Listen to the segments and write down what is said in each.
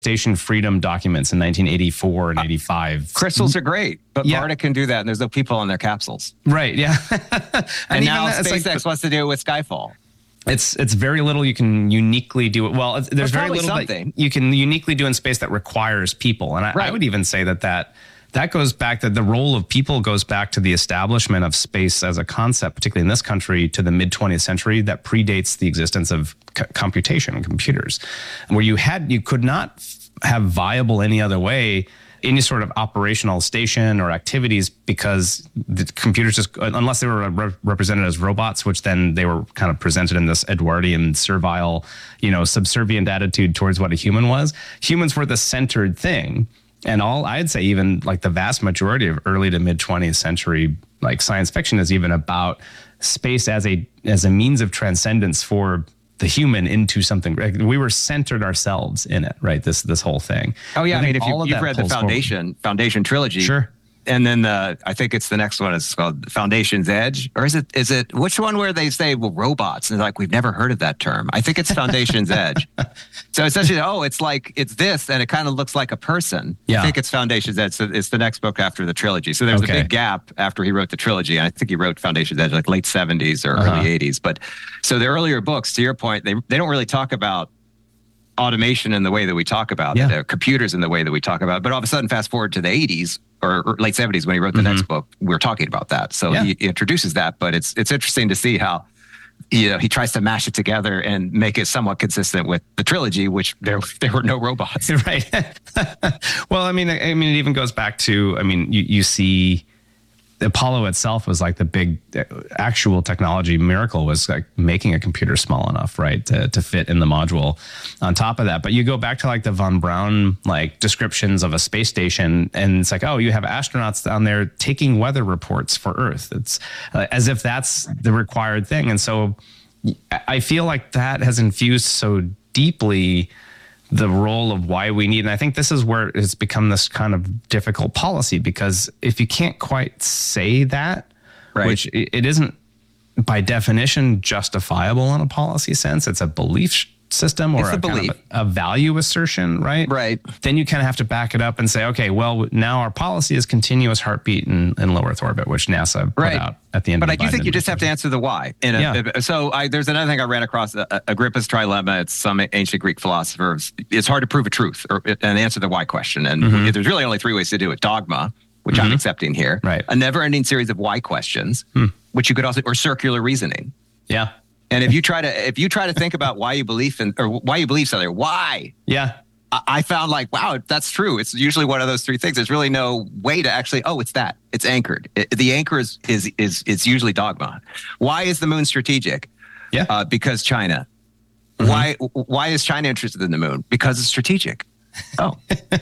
Station Freedom documents in 1984 and 85. Crystals are great, but Yeah. Varda can do that, and there's no people on their capsules. Right, yeah. And now even that, SpaceX wants to do it with Skyfall. It's very little you can uniquely do. Well, there's very probably little something. that you can uniquely do in space that requires people. And I Right. would even say that goes back, that the role of people goes back to the establishment of space as a concept, particularly in this country, to the mid 20th century, that predates the existence of computation and computers, where you could not have viable any other way any sort of operational station or activities, because the computers just, unless they were represented as robots, which then they were kind of presented in this Edwardian servile, subservient attitude towards what a human was. Humans were the centered thing. And I'd say even like the vast majority of early to mid 20th century, like science fiction is even about space as a means of transcendence for the human into something. We were centered ourselves in it, right? This whole thing. Oh yeah, I mean, if you've read the Foundation trilogy, sure. And then I think it's the next one. It's called Foundation's Edge, or is it which one where they say, well, robots? And they're like, we've never heard of that term. I think it's Foundation's Edge. So essentially, it's this, and it kind of looks like a person. Yeah. I think it's Foundation's Edge. So it's the next book after the trilogy. So there's a big gap after he wrote the trilogy, and I think he wrote Foundation's Edge like late 70s or early 80s. But so the earlier books, to your point, they don't really talk about automation in the way that we talk about it, computers in the way that we talk about it. But all of a sudden, fast forward to the 80s or late 70s when he wrote the next book, we were talking about that. So he introduces that, but it's interesting to see how he tries to mash it together and make it somewhat consistent with the trilogy, which there were no robots. Right. Well, I mean, it even goes back to, you see Apollo itself was like the big actual technology miracle, was like making a computer small enough, right, to fit in the module on top of that. But you go back to like the von Braun like descriptions of a space station, and it's like, oh, you have astronauts down there taking weather reports for Earth. It's as if that's the required thing. And so I feel like that has infused so deeply the role of why we need. And I think this is where it's become this kind of difficult policy, because if you can't quite say that, which it isn't by definition justifiable in a policy sense, it's a belief system or kind of a value assertion, right? Right. Then you kind of have to back it up and say, okay, well, now our policy is continuous heartbeat in low Earth orbit, which NASA put out at the end of the Biden But I do think you just have to answer the why. So there's another thing I ran across, Agrippa's trilemma. It's some ancient Greek philosopher. It's hard to prove a truth and answer the why question. And there's really only three ways to do it. Dogma, which I'm accepting here. Right. A never-ending series of why questions, which you could also, or circular reasoning. Yeah. And if you try to think about why you believe something, why? Yeah. I found like, wow, that's true. It's usually one of those three things. There's really no way to actually, it's that. It's anchored. The anchor is usually dogma. Why is the moon strategic? Yeah. Because China. Why is China interested in the moon? Because it's strategic. Oh.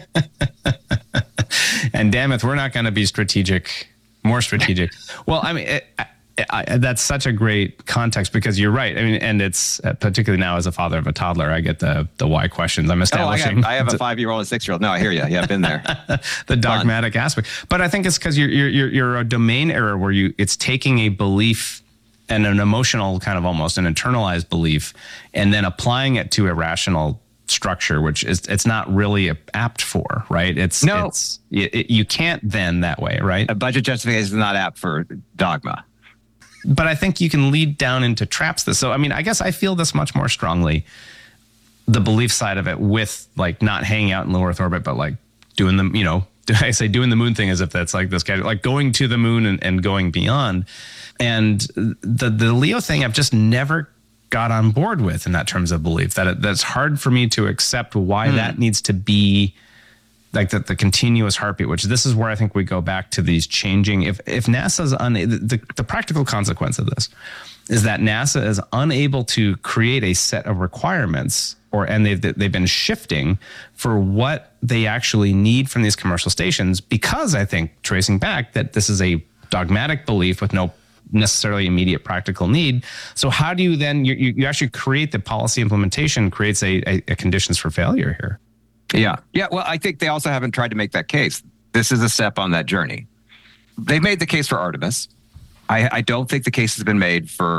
And damn it, we're not going to be more strategic. Well, I mean, that's such a great context, because you're right. I mean, and it's particularly now as a father of a toddler, I get the why questions. I'm establishing. I have a 5-year-old and a 6-year-old. No, I hear you. Yeah, I've been there. The dogmatic aspect, but I think it's because you're a domain error where it's taking a belief and an emotional kind of almost an internalized belief, and then applying it to a rational structure, which it's not really apt for, right? You can't then that way, right? A budget justification is not apt for dogma. But I think you can lead down into traps. So, I mean, I guess I feel this much more strongly, the belief side of it, with like not hanging out in low Earth orbit, but like doing the, I say doing the moon thing as if that's like this guy, like going to the moon and going beyond. And the Leo thing, I've just never got on board with in that terms of belief, that's hard for me to accept why that needs to be like the continuous heartbeat, which this is where I think we go back to these changing. If NASA's the practical consequence of this is that NASA is unable to create a set of requirements, and they've been shifting for what they actually need from these commercial stations, because I think, tracing back, that this is a dogmatic belief with no necessarily immediate practical need. So how do you then you actually create the policy implementation creates a conditions for failure here? Yeah. Well, I think they also haven't tried to make that case. This is a step on that journey. They made the case for Artemis. I don't think the case has been made for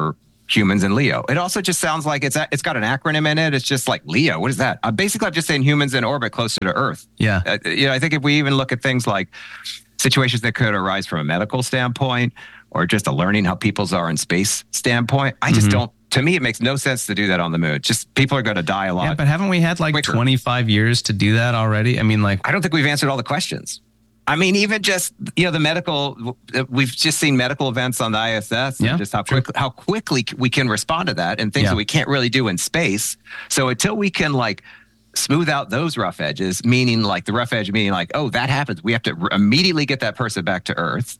humans and Leo. It also just sounds like it's got an acronym in it. It's just like Leo. What is that? Basically, I'm just saying humans in orbit closer to Earth. Yeah. I think if we even look at things like situations that could arise from a medical standpoint or just a learning how people's are in space standpoint, I just don't. To me, it makes no sense to do that on the moon. Just people are going to die a lot. Yeah, but haven't we had like quicker. 25 years to do that already? I mean, like, I don't think we've answered all the questions. I mean, even just, the medical, we've just seen medical events on the ISS and just how quickly we can respond to that and things that we can't really do in space. So until we can like smooth out those rough edges, meaning like the rough edge, meaning like, oh, that happens, we have to immediately get that person back to Earth.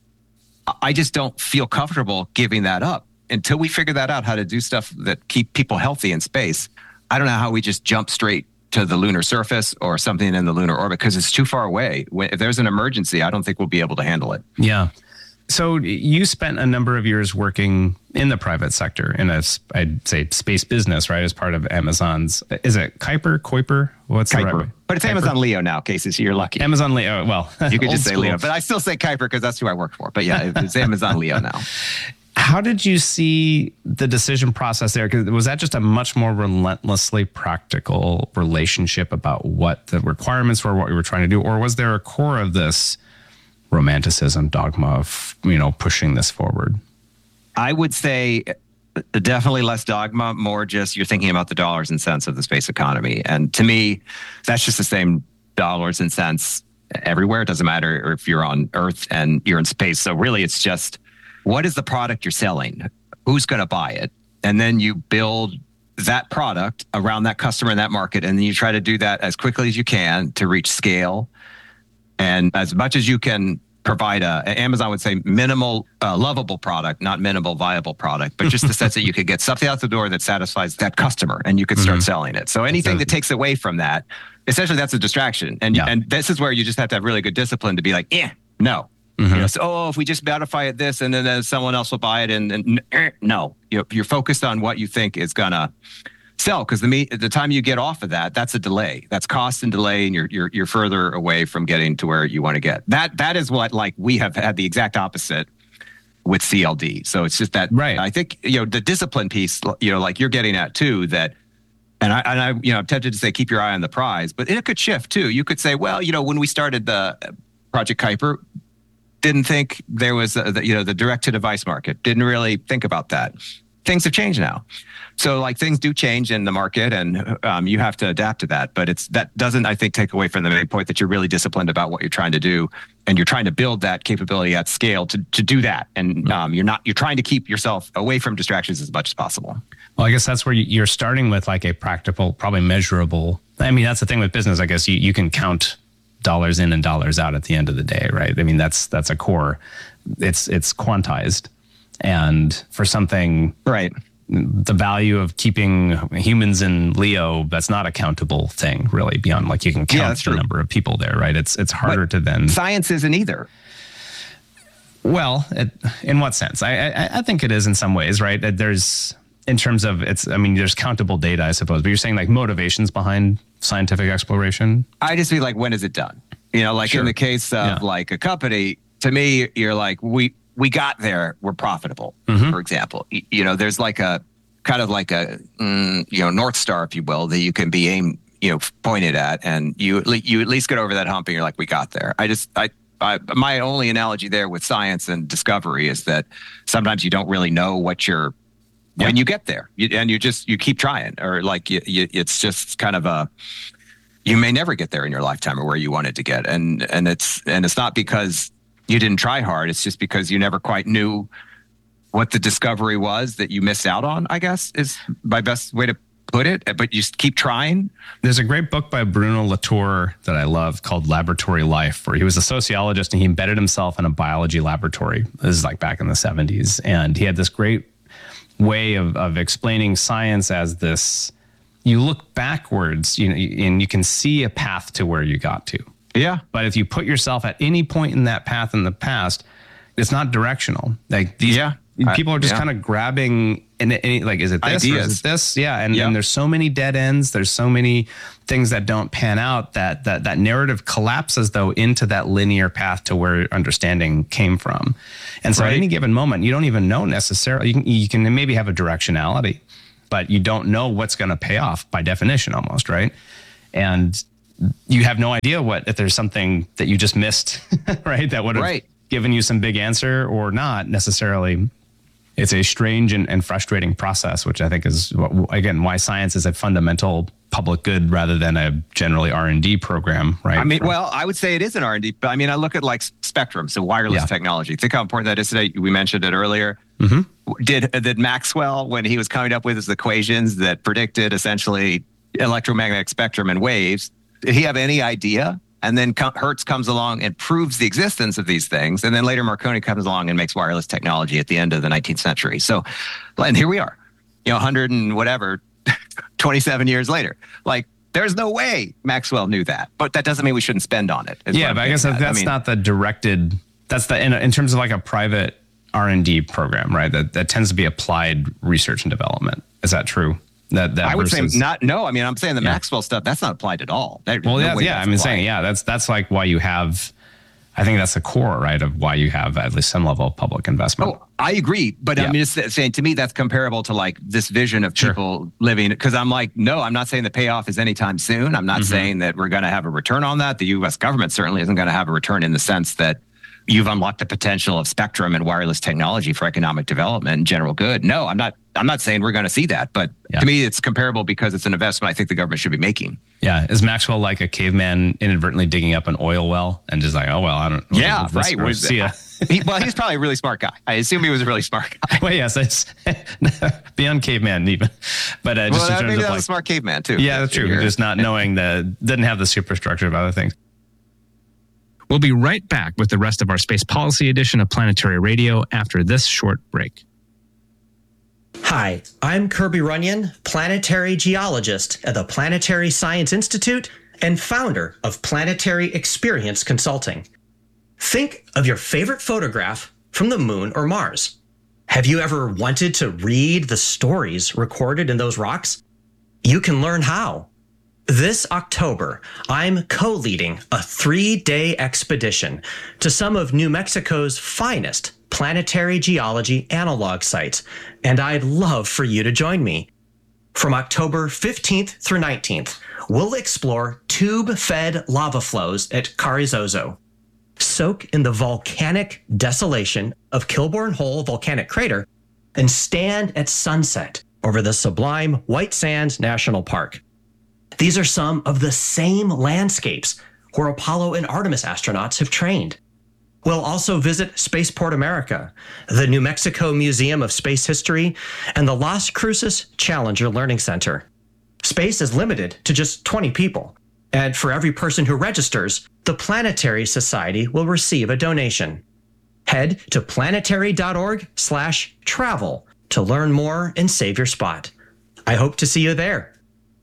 I just don't feel comfortable giving that up until we figure that out, how to do stuff that keep people healthy in space. I don't know how we just jump straight to the lunar surface or something in the lunar orbit because it's too far away. If there's an emergency, I don't think we'll be able to handle it. Yeah. So you spent a number of years working in the private sector in I'd say space business, right? As part of Amazon's, is it Kuiper? What's Kuiper. the right way? But it's Kuiper. Amazon Leo now, Casey, so you're lucky. Amazon Leo, well. You could just say Leo, but I still say Kuiper because that's who I work for. But yeah, it's Amazon Leo now. How did you see the decision process there? Because was that just a much more relentlessly practical relationship about what the requirements were, what we were trying to do? Or was there a core of this romanticism, dogma of, pushing this forward? I would say definitely less dogma, more just you're thinking about the dollars and cents of the space economy. And to me, that's just the same dollars and cents everywhere. It doesn't matter if you're on Earth and you're in space. So really, it's just, what is the product you're selling? Who's going to buy it? And then you build that product around that customer in that market. And then you try to do that as quickly as you can to reach scale. And as much as you can provide Amazon would say minimal lovable product, not minimal viable product, but just the sense that you could get something out the door that satisfies that customer and you could start selling it. So anything that takes away from that, essentially that's a distraction. And this is where you just have to have really good discipline to be like, no. So, if we just modify it this and then someone else will buy it and no, you're focused on what you think is going to sell, because the time you get off of that, that's a delay. That's cost and delay, and you're further away from getting to where you want to get. That is what, like, we have had the exact opposite with CLD. So it's just that, right. I think the discipline piece, like you're getting at too, that. And I'm tempted to say keep your eye on the prize, but it could shift too. You could say, well, when we started the Project Kuiper, didn't think there was the direct to device market. Didn't really think about that. Things have changed now. So like things do change in the market and you have to adapt to that. But that doesn't, I think, take away from the main point that you're really disciplined about what you're trying to do. And you're trying to build that capability at scale to do that. And you're trying to keep yourself away from distractions as much as possible. Well, I guess that's where you're starting with like a practical, probably measurable. I mean, that's the thing with business. I guess you can count dollars in and dollars out at the end of the day, right? I mean, that's a core. It's quantized. And for something, right, the value of keeping humans in Leo, that's not a countable thing, really, beyond like you can count the number of people there, right? It's harder to then. Science isn't either. Well, in what sense? I think it is in some ways, right? There's, in terms of there's countable data, I suppose, but you're saying like motivations behind scientific exploration? I just feel like, when is it done? In the case of like a company, to me, you're like, we got there, we're profitable, for example. There's like a kind of like a, North Star, if you will, that you can be pointed at, and you at least get over that hump and you're like, we got there. My only analogy there with science and discovery is that sometimes you don't really know what when you get there, and you keep trying, or like it's just kind of you may never get there in your lifetime or where you wanted to get, and it's not because you didn't try hard. It's just because you never quite knew what the discovery was that you missed out on, I guess, is my best way to put it. But you keep trying. There's a great book by Bruno Latour that I love called Laboratory Life, where he was a sociologist and he embedded himself in a biology laboratory. This is like back in the 70s. And he had this great way of explaining science as this, you look backwards, and you can see a path to where you got to. Yeah. But if you put yourself at any point in that path in the past, it's not directional. Like People are just kind of grabbing like, is it this ideas. or is it this? Yeah. And there's so many dead ends. There's so many things that don't pan out that narrative collapses though into that linear path to where understanding came from. And so at any given moment, you don't even know necessarily. You can maybe have a directionality, but you don't know what's going to pay off by definition almost, right? And you have no idea if there's something that you just missed, right? That would have given you some big answer or not necessarily. It's a strange and frustrating process, which I think is, again, why science is a fundamental public good rather than a generally R&D program, right? I mean, I would say it is an R&D, but I mean, I look at like spectrum, so wireless technology. Think how important that is today. We mentioned it earlier. Mm-hmm. Did Maxwell, when he was coming up with his equations that predicted essentially electromagnetic spectrum and waves, did he have any idea? And then Hertz comes along and proves the existence of these things. And then later Marconi comes along and makes wireless technology at the end of the 19th century. So, and here we are, 100 and whatever, 27 years later. Like, there's no way Maxwell knew that. But that doesn't mean we shouldn't spend on it. Yeah, but I guess that's not the directed, that's the, in terms of like a private R&D program, right? That tends to be applied research and development. Is that true? That I would say not. No, I mean, I'm saying the Maxwell stuff, that's not applied at all. I'm saying, that's like why you have, I think that's the core, right, of why you have at least some level of public investment. Oh, I agree. But I'm just saying, to me, that's comparable to like this vision of people living, because I'm like, no, I'm not saying the payoff is anytime soon. I'm not saying that we're going to have a return on that. The U.S. government certainly isn't going to have a return in the sense that you've unlocked the potential of spectrum and wireless technology for economic development and general good. No, I'm not saying we're going to see that, but to me, it's comparable because it's an investment I think the government should be making. Yeah. Is Maxwell like a caveman inadvertently digging up an oil well and just like, oh, well, I don't know. Yeah, right. See ya. He's probably a really smart guy. I assume he was a really smart guy. Well, yes, it's beyond caveman even. But just in terms maybe of that's a smart caveman too. Yeah, that's true. Just not knowing didn't have the superstructure of other things. We'll be right back with the rest of our space policy edition of Planetary Radio after this short break. Hi, I'm Kirby Runyon, planetary geologist at the Planetary Science Institute and founder of Planetary Experience Consulting. Think of your favorite photograph from the moon or Mars. Have you ever wanted to read the stories recorded in those rocks? You can learn how. This October, I'm co-leading a 3-day expedition to some of New Mexico's finest planetary geology analog sites, and I'd love for you to join me. From October 15th through 19th, we'll explore tube-fed lava flows at Carrizozo, soak in the volcanic desolation of Kilbourne Hole Volcanic Crater, and stand at sunset over the sublime White Sands National Park. These are some of the same landscapes where Apollo and Artemis astronauts have trained. We'll also visit Spaceport America, the New Mexico Museum of Space History, and the Las Cruces Challenger Learning Center. Space is limited to just 20 people, and for every person who registers, the Planetary Society will receive a donation. Head to planetary.org/travel to learn more and save your spot. I hope to see you there.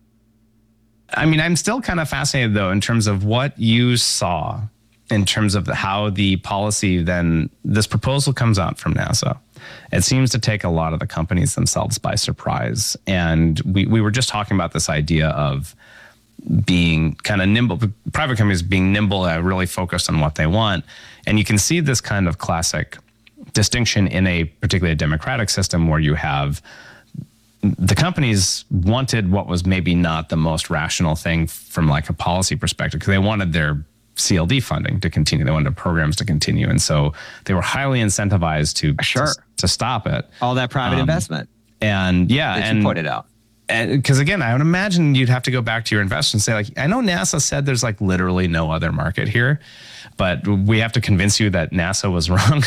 I mean, I'm still kind of fascinated, though, in terms of what you saw in terms of how the policy then, this proposal comes out from NASA. It seems to take a lot of the companies themselves by surprise. And we were just talking about this idea of being kind of nimble, private companies being nimble and really focused on what they want. And you can see this kind of classic distinction in particularly a democratic system where you have the companies wanted what was maybe not the most rational thing from like a policy perspective, because they wanted their CLD funding to continue. They wanted programs to continue. And so they were highly incentivized to stop it. All that private investment. And you pointed out. Because again, I would imagine you'd have to go back to your investors and say, like, I know NASA said there's like literally no other market here, but we have to convince you that NASA was wrong,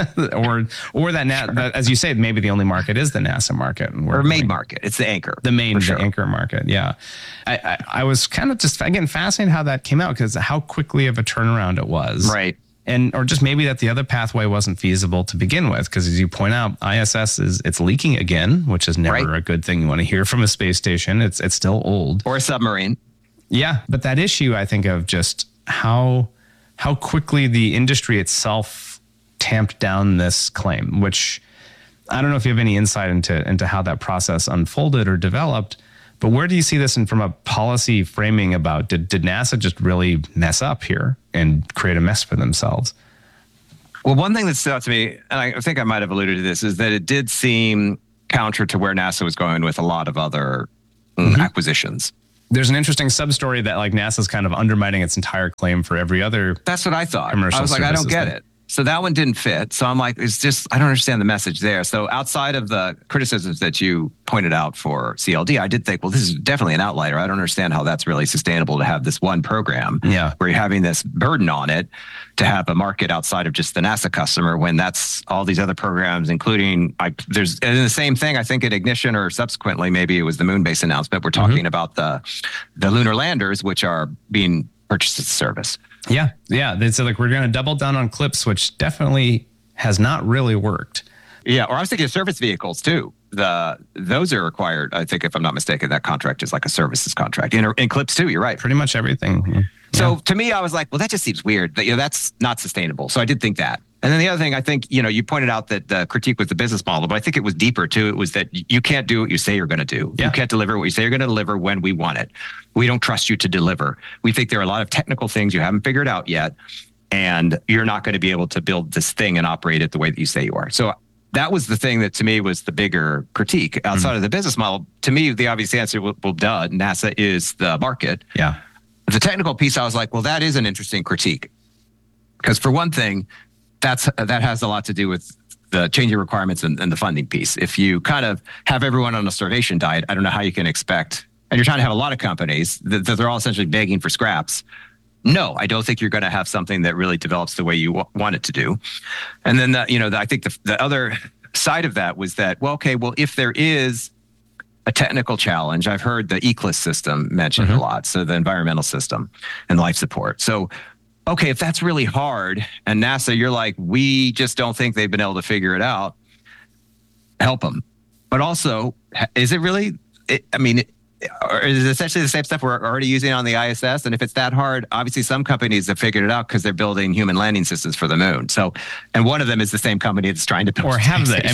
or that as you say, maybe the only market is the NASA market, or main market. It's the anchor, the anchor market. Yeah, I was kind of just again fascinated how that came out, because how quickly of a turnaround it was, right? Or just maybe that the other pathway wasn't feasible to begin with, because as you point out, ISS it's leaking again, which is never a good thing you want to hear from a space station. It's still old, or a submarine. Yeah, but that issue, I think, of just how quickly the industry itself tamped down this claim, which I don't know if you have any insight into how that process unfolded or developed, but where do you see this from a policy framing about did NASA just really mess up here and create a mess for themselves? Well, one thing that stood out to me, and I think I might have alluded to this, is that it did seem counter to where NASA was going with a lot of other acquisitions. There's an interesting sub-story that like NASA's kind of undermining its entire claim for every other. That's what I thought. I was like, I don't get it. So that one didn't fit. So I'm like, it's just, I don't understand the message there. So outside of the criticisms that you pointed out for CLD, I did think, well, this is definitely an outlier. I don't understand how that's really sustainable to have this one program where you're having this burden on it to have a market outside of just the NASA customer when that's all these other programs, including there's the same thing, I think at Ignition or subsequently, maybe it was the moon base announcement. We're talking about the lunar landers, which are being purchased as a service. Yeah. They said like, we're going to double down on CLPS, which definitely has not really worked. Yeah. Or I was thinking of service vehicles too. Those are required. I think if I'm not mistaken, that contract is like a services contract. In CLPS too, you're right. Pretty much everything. Yeah. So to me, I was like, well, that just seems weird. That's not sustainable. So I did think that. And then the other thing, I think, you pointed out that the critique was the business model, but I think it was deeper too. It was that you can't do what you say you're going to do. Yeah. You can't deliver what you say you're going to deliver when we want it. We don't trust you to deliver. We think there are a lot of technical things you haven't figured out yet, and you're not going to be able to build this thing and operate it the way that you say you are. So that was the thing that to me was the bigger critique outside of the business model. To me, the obvious answer, well, duh, NASA is the market. Yeah. The technical piece, I was like, well, that is an interesting critique. Because for one thing, that has a lot to do with the changing requirements and the funding piece. If you kind of have everyone on a starvation diet, I don't know how you can expect, and you're trying to have a lot of companies that they're all essentially begging for scraps. No, I don't think you're going to have something that really develops the way you want it to do. And then, I think the other side of that was that, if there is a technical challenge, I've heard the ECLSS system mentioned a lot, so the environmental system and life support. So, okay, if that's really hard and NASA, you're like, we just don't think they've been able to figure it out, help them. But also, is it really, or is it essentially the same stuff we're already using on the ISS? And if it's that hard, obviously some companies have figured it out because they're building human landing systems for the moon. So, and one of them is the same company that's trying to build. Or have they?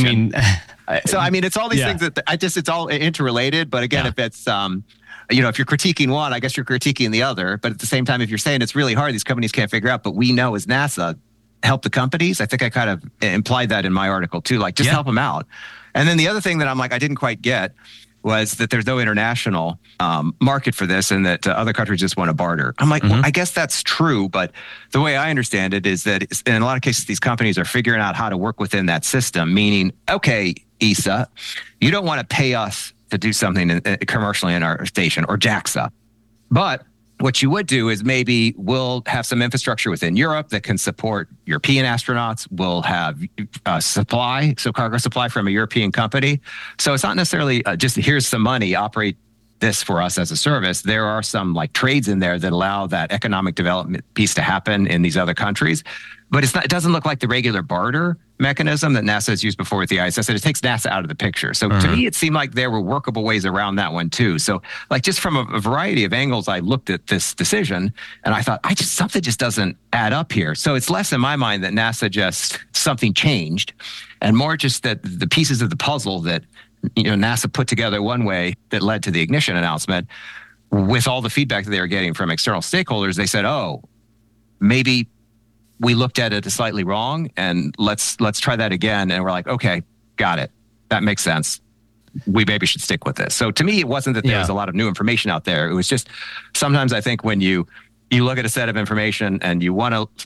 It's all these things that it's all interrelated. But again, if it's, if you're critiquing one, I guess you're critiquing the other. But at the same time, if you're saying it's really hard, these companies can't figure out, but we know as NASA, help the companies. I think I kind of implied that in my article too, like just help them out. And then the other thing that I'm like, I didn't quite get was that there's no international market for this and that other countries just want to barter. I'm like, well, I guess that's true. But the way I understand it is that in a lot of cases, these companies are figuring out how to work within that system, meaning, okay, ESA, you don't want to pay us to do something commercially in our station, or JAXA. But what you would do is maybe we'll have some infrastructure within Europe that can support European astronauts. We'll have supply, so cargo supply from a European company. So it's not necessarily just here's some money, operate this for us as a service. There are some like trades in there that allow that economic development piece to happen in these other countries. But it doesn't look like the regular barter mechanism that NASA has used before with the ISS, and it takes NASA out of the picture. So to me, it seemed like there were workable ways around that one too. So like just from a variety of angles, I looked at this decision and I thought, something just doesn't add up here. So it's less in my mind that NASA something changed, and more just that the pieces of the puzzle that NASA put together one way that led to the Ignition announcement, with all the feedback that they were getting from external stakeholders, they said, oh, maybe we looked at it slightly wrong, and let's try that again. And we're like, okay, got it. That makes sense. We maybe should stick with this. So to me, it wasn't that there was a lot of new information out there. It was just sometimes I think when you look at a set of information and you want to,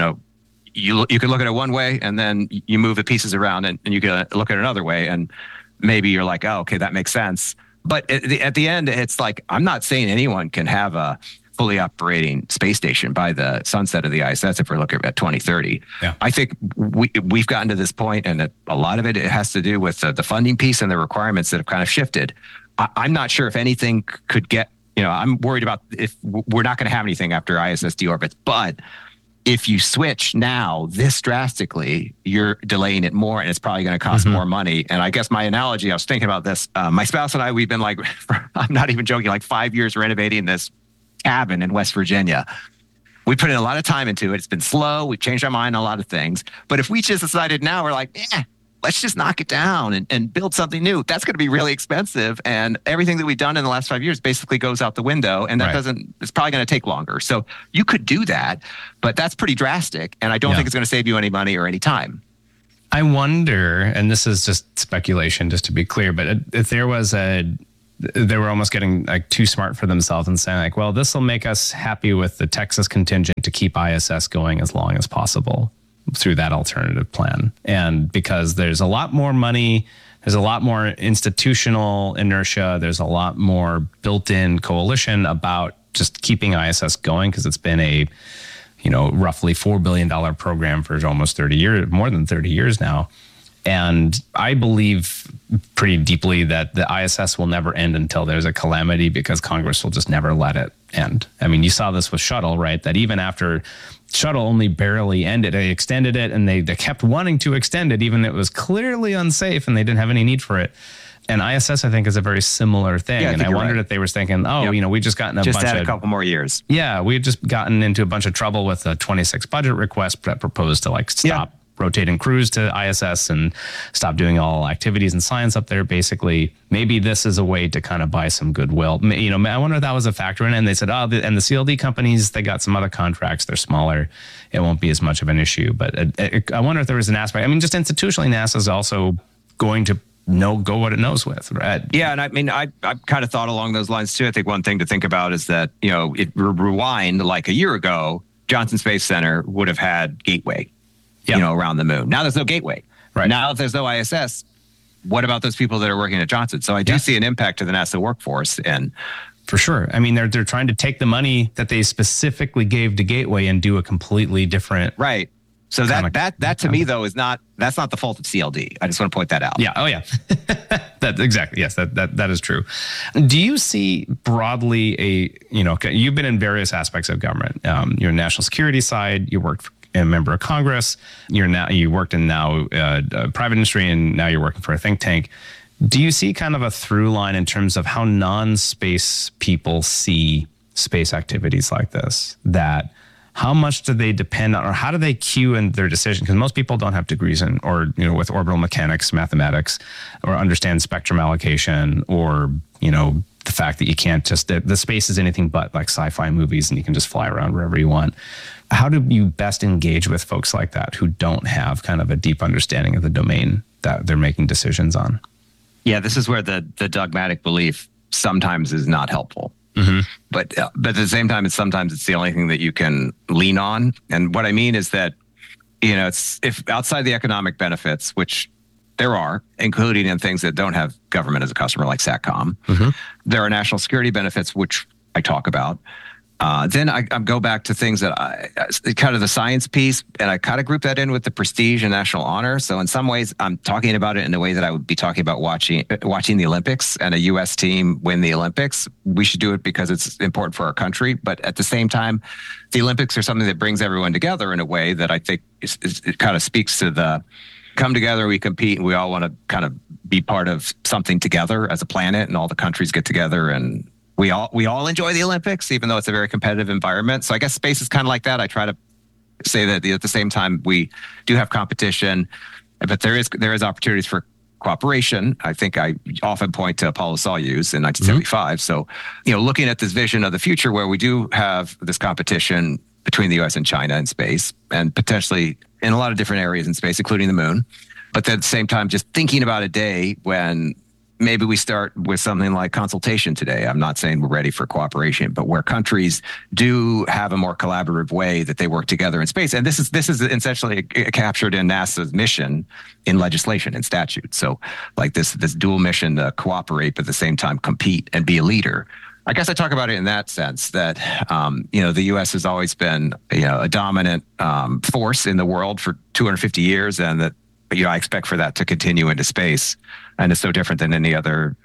you can look at it one way and then you move the pieces around and you can look at it another way. And maybe you're like, oh, okay, that makes sense. But at the end, it's like, I'm not saying anyone can have a fully operating space station by the sunset of the ISS if we're looking at 2030. Yeah. I think we've gotten to this point, and a lot of it has to do with the funding piece and the requirements that have kind of shifted. I'm not sure if anything could get, I'm worried about if we're not going to have anything after ISS deorbits, but if you switch now this drastically, you're delaying it more, and it's probably going to cost more money. And I guess my analogy, I was thinking about this, my spouse and I, we've been like, I'm not even joking, like 5 years renovating this cabin in West Virginia. We put in a lot of time into it. It's been slow. We've changed our mind on a lot of things. But if we just decided now, we're like, let's just knock it down and build something new. That's going to be really expensive. And everything that we've done in the last 5 years basically goes out the window. And that it's probably going to take longer. So you could do that, but that's pretty drastic. And I don't think it's going to save you any money or any time. I wonder, and this is just speculation, just to be clear, but if they were almost getting like too smart for themselves and saying like, well, this will make us happy with the Texas contingent to keep ISS going as long as possible through that alternative plan. And because there's a lot more money, there's a lot more institutional inertia, there's a lot more built-in coalition about just keeping ISS going, because it's been a roughly $4 billion program for almost 30 years, more than 30 years now. And I believe pretty deeply that the ISS will never end until there's a calamity, because Congress will just never let it end. I mean, you saw this with Shuttle, right? That even after Shuttle only barely ended, they extended it, and they kept wanting to extend it, even though it was clearly unsafe and they didn't have any need for it. And ISS, I think, is a very similar thing. Yeah, and I wondered if they were thinking, we just gotten a couple more years. Yeah, we had just gotten into a bunch of trouble with the 26 budget request that proposed to stop rotating crews to ISS and stop doing all activities and science up there. Basically, maybe this is a way to kind of buy some goodwill. I wonder if that was a factor in it. And they said, and the CLD companies, they got some other contracts. They're smaller. It won't be as much of an issue. But I wonder if there was an aspect. I mean, just institutionally, NASA is also going to go what it knows with, right? Yeah, and I mean, I kind of thought along those lines too. I think one thing to think about is that, it rewind like a year ago, Johnson Space Center would have had Gateway, around the moon. Now there's no Gateway. Right. Now if there's no ISS, what about those people that are working at Johnson? So I do see an impact to the NASA workforce. And for sure. I mean, they're trying to take the money that they specifically gave to Gateway and do a completely different. Right. So that to me though that's not the fault of CLD. I just want to point that out. Yeah. Oh yeah. That exactly. Yes. That is true. Do you see broadly you've been in various aspects of government. You're in national security side. You worked for a member of Congress. You worked in private industry, and now you're working for a think tank. Do you see kind of a through line in terms of how non-space people see space activities like this? That how much do they depend on, or how do they cue in their decision? Because most people don't have degrees with orbital mechanics, mathematics, or understand spectrum allocation, or the fact that you can't just the space is anything but like sci-fi movies, and you can just fly around wherever you want. How do you best engage with folks like that who don't have kind of a deep understanding of the domain that they're making decisions on? Yeah, this is where the dogmatic belief sometimes is not helpful. Mm-hmm. But at the same time, sometimes it's the only thing that you can lean on. And what I mean is that, it's if outside the economic benefits, which there are, including in things that don't have government as a customer, like SATCOM, there are national security benefits, which I talk about. Then I go back to things that kind of the science piece, and I kind of group that in with the prestige and national honor. So in some ways, I'm talking about it in a way that I would be talking about watching the Olympics and a U.S. team win the Olympics. We should do it because it's important for our country. But at the same time, the Olympics are something that brings everyone together in a way that I think it kind of speaks to the come together, we compete, and we all want to kind of be part of something together as a planet, and all the countries get together, and we all enjoy the Olympics, even though it's a very competitive environment. So I guess space is kind of like that. I try to say that at the same time, we do have competition, but there is opportunities for cooperation. I think I often point to Apollo-Soyuz in 1975. So, looking at this vision of the future where we do have this competition between the U.S. and China in space, and potentially in a lot of different areas in space, including the moon. But at the same time, just thinking about a day when maybe we start with something like consultation today. I'm not saying we're ready for cooperation, but where countries do have a more collaborative way that they work together in space. And this is essentially captured in NASA's mission in legislation and statute. So like this dual mission to cooperate, but at the same time compete and be a leader. I guess I talk about it in that sense that, the U.S. has always been, a dominant force in the world for 250 years, and that, I expect for that to continue into space. And it's so different than any other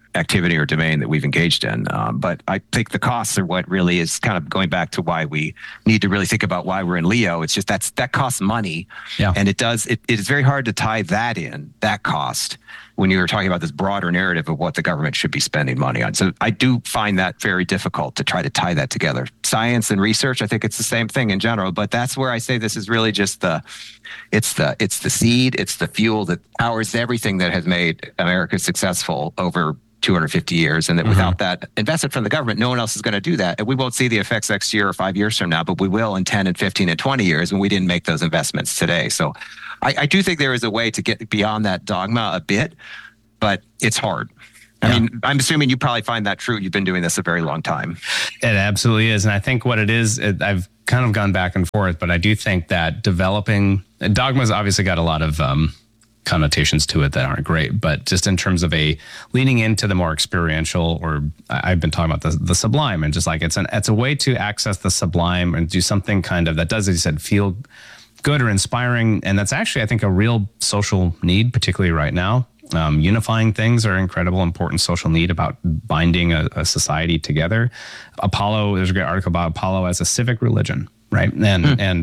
activity or domain that we've engaged in. But I think the costs are what really is kind of going back to why we need to really think about why we're in LEO. It's just that costs money. Yeah. And it is very hard to tie that cost, when you were talking about this broader narrative of what the government should be spending money on. So I do find that very difficult to try to tie that together. Science and research, I think it's the same thing in general, but that's where I say this is really just it's the seed, it's the fuel that powers everything that has made America successful over 250 years. And that without that investment from the government, no one else is going to do that. And we won't see the effects next year or 5 years from now, but we will in 10 and 15 and 20 years when we didn't make those investments today. So I do think there is a way to get beyond that dogma a bit, but it's hard. I mean, I'm assuming you probably find that true. You've been doing this a very long time. It absolutely is. And I think what it is, I've kind of gone back and forth, but I do think that dogma's obviously got a lot of connotations to it that aren't great, but just in terms of leaning into the more experiential, or I've been talking about the sublime, and just like it's a way to access the sublime and do something kind of that does, as you said, feel good or inspiring. And that's actually, I think, a real social need, particularly right now. Unifying things are incredible, important social need about binding a society together. Apollo, there's a great article about Apollo as a civic religion, right? And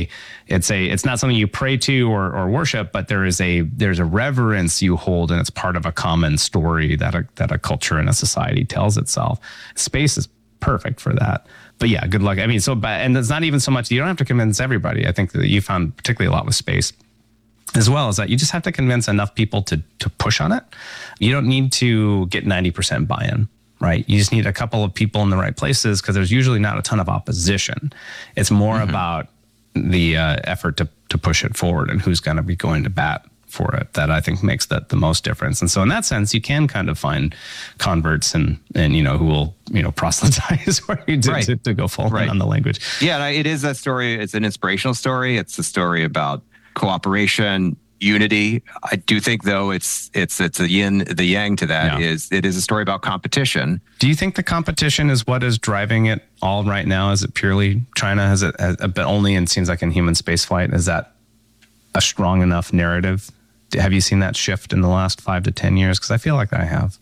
it's not something you pray to or worship, but there's a reverence you hold, and it's part of a common story that a culture and a society tells itself. Space is perfect for that. But yeah, good luck. I mean, and it's not even so much, you don't have to convince everybody. I think that you found particularly a lot with space, as well as that you just have to convince enough people to push on it. You don't need to get 90% buy-in, right? You just need a couple of people in the right places, because there's usually not a ton of opposition. It's more about the effort to push it forward and who's going to be going to bat for it that I think makes that the most difference. And so in that sense, you can kind of find converts and who will, proselytize for you to go full in on the language. Yeah, it is a story. It's an inspirational story. It's a story about cooperation, unity. I do think, though, it's the yin, the yang to that. It is a story about competition. Do you think the competition is what is driving it all right now? Is it purely China? Has it but only, and seems like in human spaceflight? Is that a strong enough narrative? Have you seen that shift in the last 5 to 10 years? Because I feel like I have.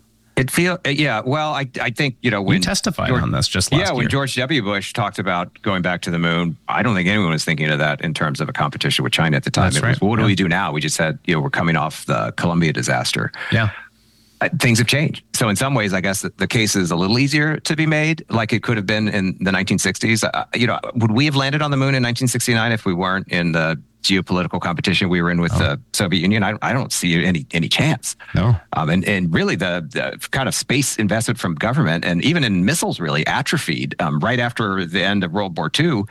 Well, I think, when you testified on this just last year. When George W. Bush talked about going back to the moon, I don't think anyone was thinking of that in terms of a competition with China at the time. That's right. What do we do now? We just said, we're coming off the Columbia disaster. Yeah. Things have changed. So in some ways, I guess the case is a little easier to be made, like it could have been in the 1960s. Would we have landed on the moon in 1969 if we weren't in the geopolitical competition we were in with the Soviet Union? I don't see any chance. No. And really the kind of space investment from government, and even in missiles, really atrophied right after the end of World War II.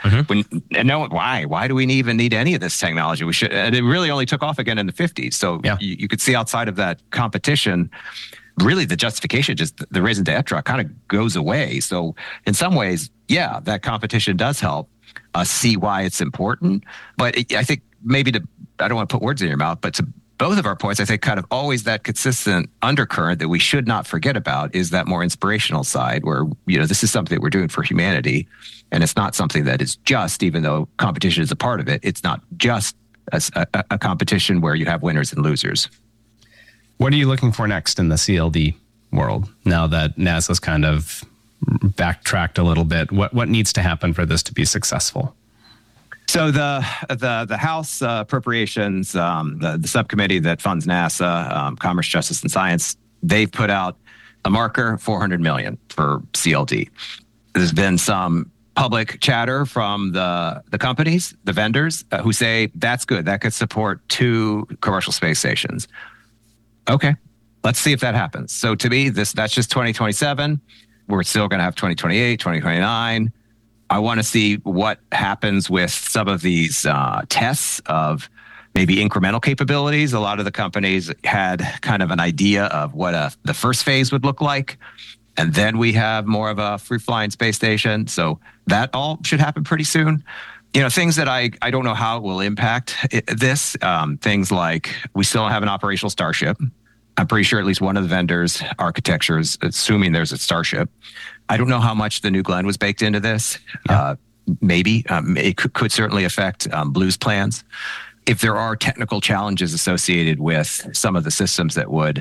Why do we even need any of this technology? We should. And it really only took off again in the 50s. So you could see outside of that competition, really the justification, just the raison d'etre, kind of goes away. So in some ways, that competition does help see why it's important. But I think maybe I don't want to put words in your mouth, but to both of our points, I think kind of always that consistent undercurrent that we should not forget about is that more inspirational side where, this is something that we're doing for humanity. And it's not something that is just, even though competition is a part of it, it's not just a competition where you have winners and losers. What are you looking for next in the CLD world now that NASA's kind of backtracked a little bit? What needs to happen for this to be successful? So the House Appropriations, the subcommittee that funds NASA, Commerce, Justice, and Science, they've put out a marker, $400 million for CLD. There's been some public chatter from the companies, the vendors, who say that's good. That could support 2 commercial space stations. Okay, let's see if that happens. So to me, that's just 2027. We're still going to have 2028, 2029. I want to see what happens with some of these tests of maybe incremental capabilities. A lot of the companies had kind of an idea of what the first phase would look like. And then we have more of a free-flying space station. So that all should happen pretty soon. Things that I don't know how it will impact this. Things like we still don't have an operational Starship. I'm pretty sure at least one of the vendors' architectures, assuming there's a Starship. I don't know how much the New Glenn was baked into this. Yeah. Maybe. It could certainly affect Blue's plans. If there are technical challenges associated with some of the systems that would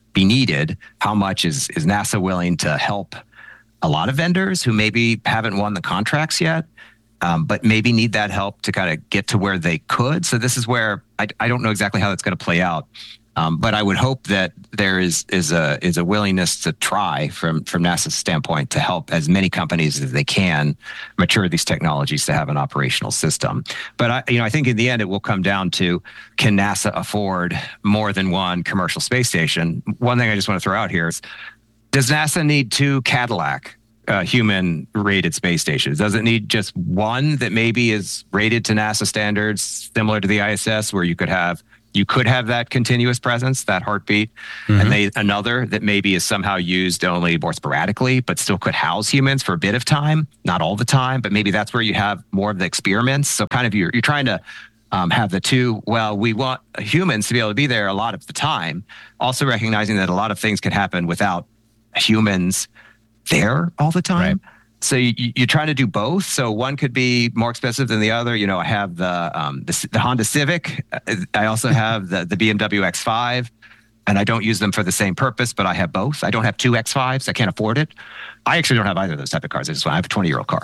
be needed? How much is NASA willing to help a lot of vendors who maybe haven't won the contracts yet, but maybe need that help to kind of get to where they could? So this is where I don't know exactly how that's going to play out. But I would hope that there is a willingness to try from NASA's standpoint to help as many companies as they can mature these technologies to have an operational system. But I think in the end it will come down to, can NASA afford more than one commercial space station? One thing I just want to throw out here is, does NASA need 2 Cadillac human-rated space stations? Does it need just one that maybe is rated to NASA standards, similar to the ISS, where you could have that continuous presence, that heartbeat, and another that maybe is somehow used only more sporadically, but still could house humans for a bit of time, not all the time, but maybe that's where you have more of the experiments. So kind of you're trying to have the two. Well, we want humans to be able to be there a lot of the time, also recognizing that a lot of things can happen without humans there all the time. Right. So you're trying to do both. So one could be more expensive than the other. I have the Honda Civic. I also have the BMW X5, and I don't use them for the same purpose, but I have both. I don't have 2 X5s. I can't afford it. I actually don't have either of those type of cars. I have a 20-year-old car.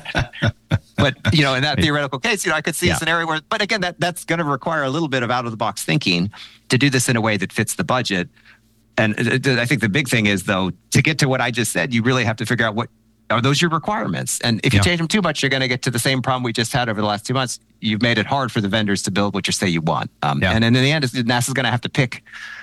But in that theoretical case, I could see a scenario where, but again, that's going to require a little bit of out-of-the-box thinking to do this in a way that fits the budget. And I think the big thing is, though, to get to what I just said, you really have to figure out what are those your requirements. And if you change them too much, you're going to get to the same problem we just had over the last 2 months. You've made it hard for the vendors to build what you say you want. And then in the end, NASA's going to have to pick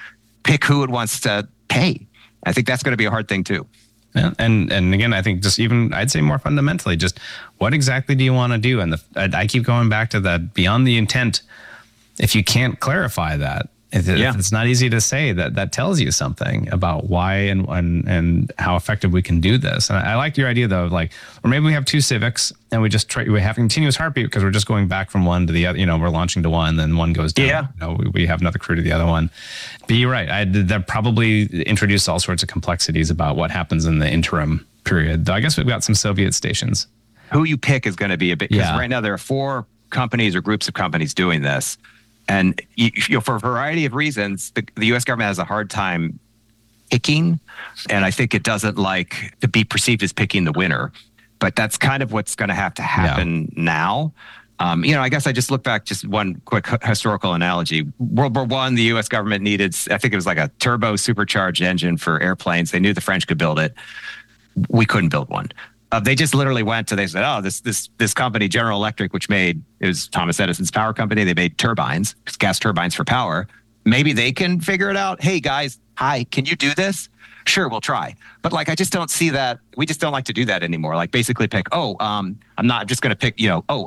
who it wants to pay. I think that's going to be a hard thing too. Yeah. And again, I think just even, I'd say more fundamentally, just what exactly do you want to do? And I keep going back to that beyond the intent. If you can't clarify that, if it's not easy to say, that tells you something about why and how effective we can do this. And I like your idea though, or maybe we have 2 Civics and we have continuous heartbeat because we're just going back from one to the other. We're launching to one, then one goes down. Yeah. We have another crew to the other one. But you're right. That probably introduced all sorts of complexities about what happens in the interim period. Though I guess we've got some Soviet stations. Who you pick is going to be a bit, because right now there are 4 companies or groups of companies doing this. And for a variety of reasons, the U.S. government has a hard time picking, and I think it doesn't like to be perceived as picking the winner. But that's kind of what's going to have to happen now. I guess I just look back, just one quick historical analogy. World War I, the U.S. government needed, I think it was like a turbo supercharged engine for airplanes. They knew the French could build it. We couldn't build one. They just literally they said, this company, General Electric, which it was Thomas Edison's power company. They made turbines, gas turbines for power. Maybe they can figure it out. Hey guys, hi, can you do this? Sure, we'll try. But I just don't see that. We just don't like to do that anymore. Basically pick, I'm not just going to pick,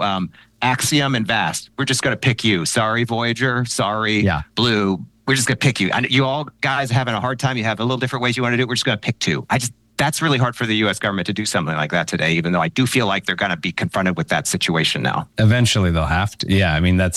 Axiom and VAST. We're just going to pick you. Sorry, Voyager. Sorry, Blue. We're just going to pick you. And you all guys are having a hard time. You have a little different ways you want to do it. We're just going to pick 2. That's really hard for the U.S. government to do something like that today, even though I do feel like they're going to be confronted with that situation now. Eventually they'll have to. Yeah, I mean, I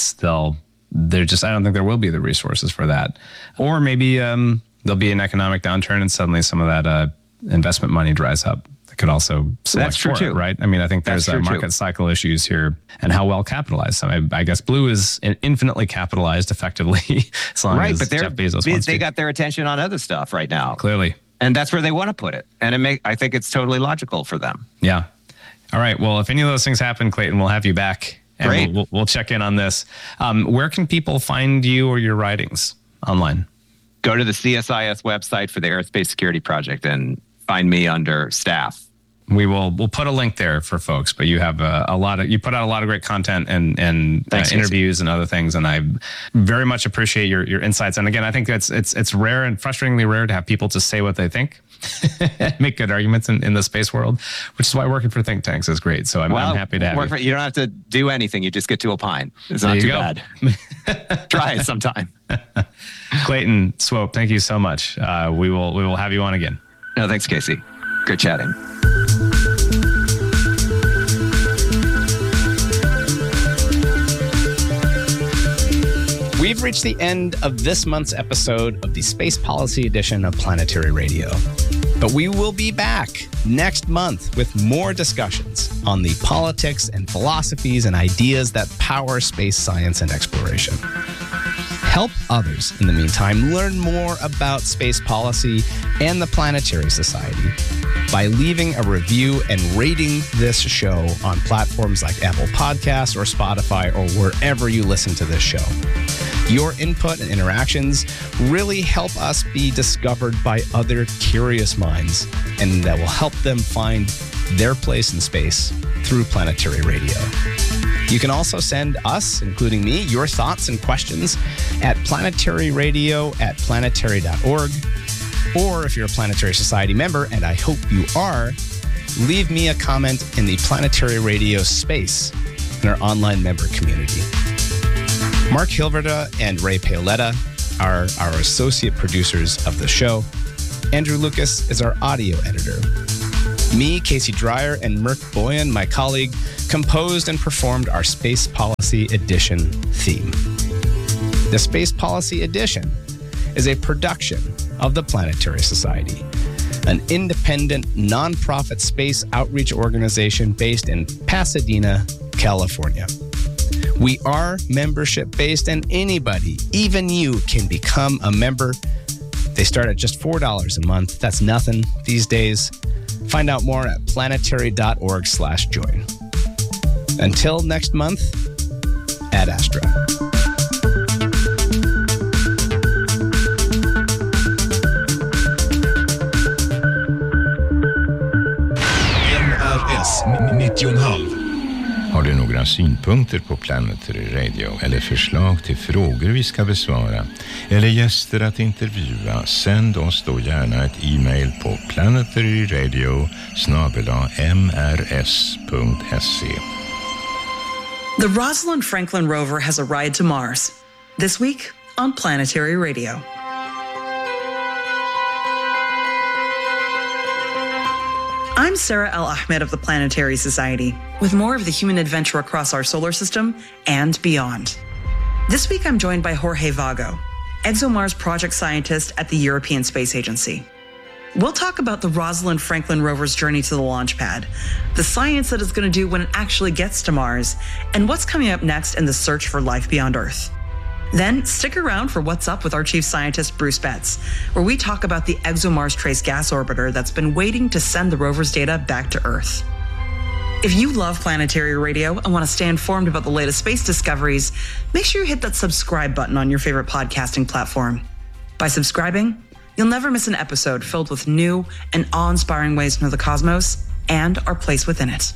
don't think there will be the resources for that. Or maybe there'll be an economic downturn and suddenly some of that investment money dries up. That could also select That's true for too. It, right? I mean, I think there's market cycle issues here and how well capitalized. So I guess Blue is infinitely capitalized effectively as long as Jeff Bezos wants they got their attention on other stuff right now. Clearly. And that's where they want to put it. And I think it's totally logical for them. Yeah. All right. Well, if any of those things happen, Clayton, we'll have you back. And Great. We'll check in on this. Where can people find you or your writings online? Go to the CSIS website for the Aerospace Security Project and find me under staff. We'll put a link there for folks, but you have you put out a lot of great content and interviews and other things. And I very much appreciate your insights. And again, I think it's rare and frustratingly rare to have people just say what they think, make good arguments in the space world, which is why working for think tanks is great. So I'm happy to have you. You don't have to do anything. You just get to opine. It's not too bad. Try it sometime. Clayton Swope, thank you so much. We will have you on again. No, thanks, Casey. Great chatting. We've reached the end of this month's episode of the Space Policy Edition of Planetary Radio. But we will be back next month with more discussions on the politics and philosophies and ideas that power space science and exploration. Help others, in the meantime, learn more about space policy and the Planetary Society by leaving a review and rating this show on platforms like Apple Podcasts or Spotify or wherever you listen to this show. Your input and interactions really help us be discovered by other curious minds, and that will help them find their place in space through Planetary Radio. You can also send us, including me, your thoughts and questions at planetaryradio@planetary.org. Or if you're a Planetary Society member, and I hope you are, leave me a comment in the Planetary Radio space in our online member community. Mark Hilverda and Ray Paoletta are our associate producers of the show. Andrew Lucas is our audio editor. Me, Casey Dreyer, and Merk Boyan, my colleague, composed and performed our Space Policy Edition theme. The Space Policy Edition is a production of the Planetary Society, an independent, nonprofit space outreach organization based in Pasadena, California. We are membership-based, and anybody, even you, can become a member. They start at just $4 a month. That's nothing these days. Find out more at planetary.org/join. Until next month, Ad Astra. MRS 90,5. Har du några synpunkter på Planetary Radio eller förslag till frågor vi ska besvara eller gäster att intervjua, sänd oss då gärna ett e-mail på planetaryradio@mrs.se. The Rosalind Franklin rover has a ride to Mars. This week on Planetary Radio. I'm Sarah El Ahmed of the Planetary Society, with more of the human adventure across our solar system and beyond. This week, I'm joined by Jorge Vago, ExoMars project scientist at the European Space Agency. We'll talk about the Rosalind Franklin rover's journey to the launch pad, the science that it's going to do when it actually gets to Mars, and what's coming up next in the search for life beyond Earth. Then stick around for What's Up with our chief scientist, Bruce Betts, where we talk about the ExoMars Trace Gas Orbiter that's been waiting to send the rover's data back to Earth. If you love Planetary Radio and want to stay informed about the latest space discoveries, make sure you hit that subscribe button on your favorite podcasting platform. By subscribing, you'll never miss an episode filled with new and awe-inspiring ways to know the cosmos and our place within it.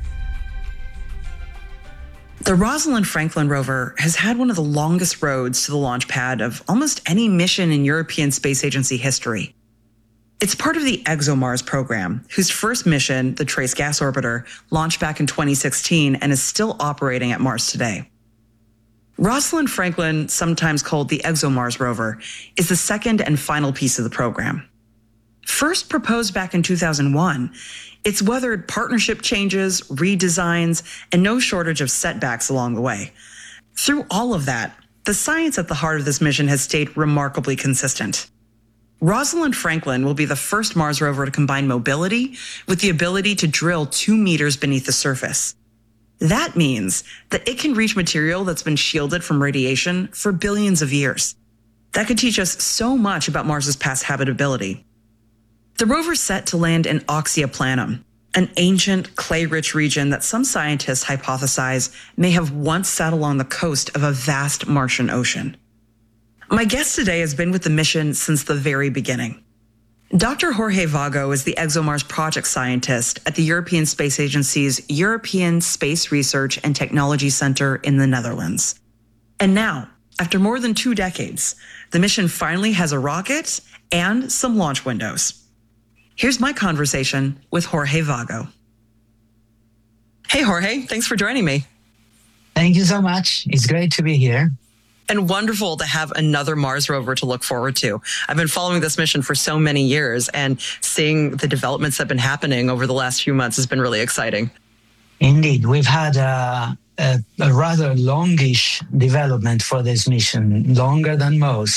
The Rosalind Franklin rover has had one of the longest roads to the launch pad of almost any mission in European Space Agency history. It's part of the ExoMars program, whose first mission, the Trace Gas Orbiter, launched back in 2016 and is still operating at Mars today. Rosalind Franklin, sometimes called the ExoMars rover, is the second and final piece of the program. First proposed back in 2001, it's weathered partnership changes, redesigns, and no shortage of setbacks along the way. Through all of that, the science at the heart of this mission has stayed remarkably consistent. Rosalind Franklin will be the first Mars rover to combine mobility with the ability to drill 2 meters beneath the surface. That means that it can reach material that's been shielded from radiation for billions of years. That could teach us so much about Mars's past habitability. The rover's set to land in Oxyaplanum, an ancient clay-rich region that some scientists hypothesize may have once sat along the coast of a vast Martian ocean. My guest today has been with the mission since the very beginning. Dr. Jorge Vago is the ExoMars project scientist at the European Space Agency's European Space Research and Technology Center in the Netherlands. And now, after more than 2 decades, the mission finally has a rocket and some launch windows. Here's my conversation with Jorge Vago. Hey, Jorge, thanks for joining me. Thank you so much. It's great to be here. And wonderful to have another Mars rover to look forward to. I've been following this mission for so many years, and seeing the developments that have been happening over the last few months has been really exciting. Indeed. We've had a rather longish development for this mission, longer than most.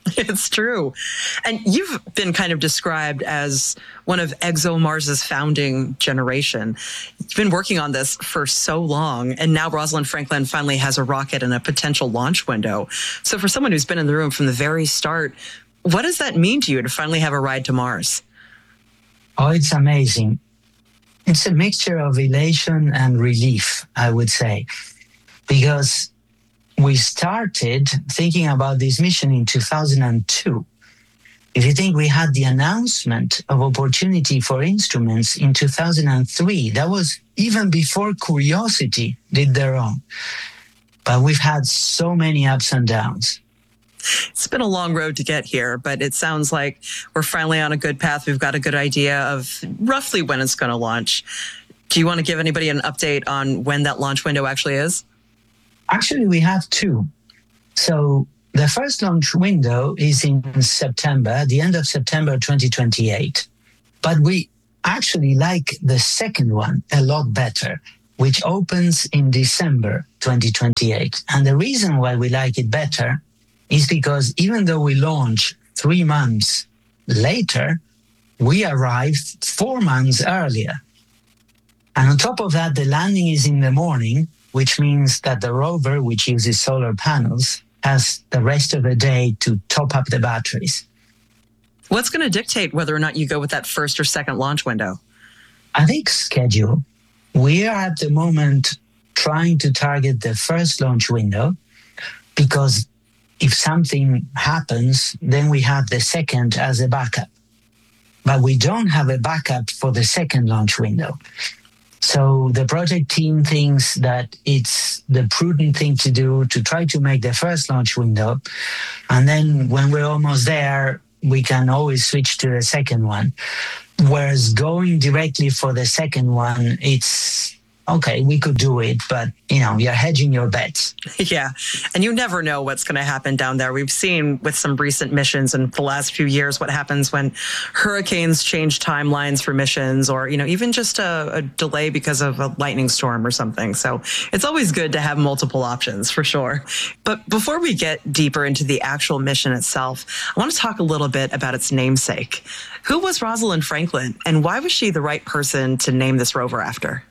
It's true. And you've been kind of described as one of ExoMars's founding generation. You've been working on this for so long, and now Rosalind Franklin finally has a rocket and a potential launch window. So for someone who's been in the room from the very start, what does that mean to you to finally have a ride to Mars? Oh, it's amazing. It's a mixture of elation and relief, I would say, because we started thinking about this mission in 2002. If you think, we had the announcement of opportunity for instruments in 2003, that was even before Curiosity did their own. But we've had so many ups and downs. It's been a long road to get here, but it sounds like we're finally on a good path. We've got a good idea of roughly when it's going to launch. Do you want to give anybody an update on when that launch window actually is? Actually, we have two. So the first launch window is in September, the end of September 2028. But we actually like the second one a lot better, which opens in December 2028. And the reason why we like it better is because even though we launch 3 months later, we arrive 4 months earlier. And on top of that, the landing is in the morning, which means that the rover, which uses solar panels, has the rest of the day to top up the batteries. What's going to dictate whether or not you go with that first or second launch window? I think schedule. We are at the moment trying to target the first launch window because if something happens, then we have the second as a backup. But we don't have a backup for the second launch window. So the project team thinks that it's the prudent thing to do to try to make the first launch window. And then when we're almost there, we can always switch to the second one. Whereas going directly for the second one, it's okay, we could do it, but you're hedging your bets. Yeah. And you never know what's going to happen down there. We've seen with some recent missions in the last few years what happens when hurricanes change timelines for missions, or, even just a delay because of a lightning storm or something. So it's always good to have multiple options for sure. But before we get deeper into the actual mission itself, I want to talk a little bit about its namesake. Who was Rosalind Franklin, and why was she the right person to name this rover after?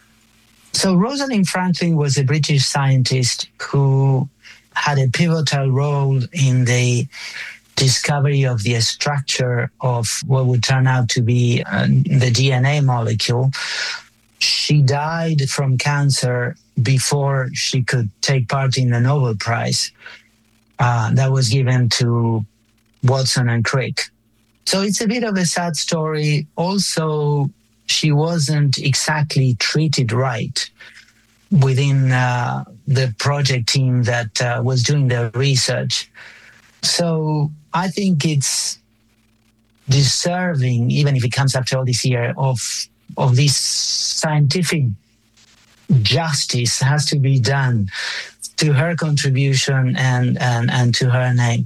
So Rosalind Franklin was a British scientist who had a pivotal role in the discovery of the structure of what would turn out to be the DNA molecule. She died from cancer before she could take part in the Nobel Prize that was given to Watson and Crick. So it's a bit of a sad story. Also, she wasn't exactly treated right within the project team that was doing the research. So I think it's deserving, even if it comes after all this year, of this scientific justice has to be done to her contribution and to her name.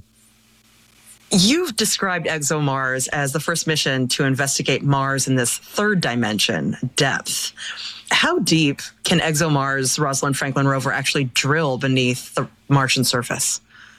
You've described ExoMars as the first mission to investigate Mars in this third dimension, depth. How deep can ExoMars' Rosalind Franklin rover actually drill beneath the Martian surface?